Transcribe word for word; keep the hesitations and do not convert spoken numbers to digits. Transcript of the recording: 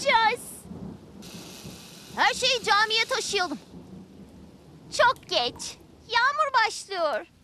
yapacağız? Her şeyi camiye taşıyalım. Çok geç. Yağmur başlıyor.